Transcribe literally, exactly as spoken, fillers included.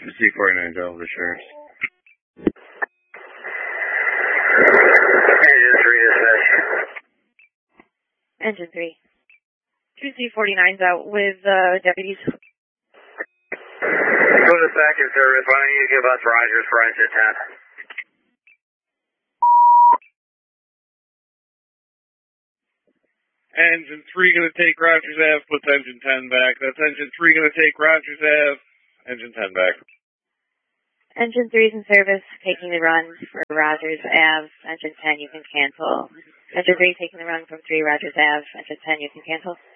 C forty-nine Delta Sheriff. Engine three dispatch. Engine three. Two C forty-nines out with uh, deputies. Go to back in service. Why don't you give us Rogers for engine ten? Engine three going to take Rogers Ave, puts engine ten back. That's engine three going to take Rogers Ave, engine ten back. Engine three is in service, taking the run for Rogers Ave. Engine ten, you can cancel. Engine three taking the run from three Rogers Ave. Engine ten, you can cancel.